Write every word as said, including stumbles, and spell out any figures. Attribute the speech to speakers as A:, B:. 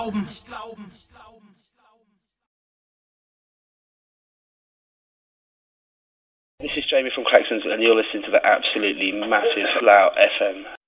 A: This is Jamie from Claxons, and you're listening to the absolutely massive Slough F M.